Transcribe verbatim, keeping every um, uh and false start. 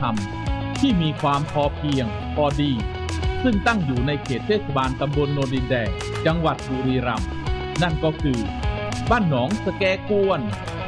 รมที่มีความพอเพียงพอดีซึ่งตั้งอยู่ในเขตเทศบาลตำบลโนนดินแดงจังหวัดบุรีรัมย์นั่นก็คือบ้านหนองสแกกวน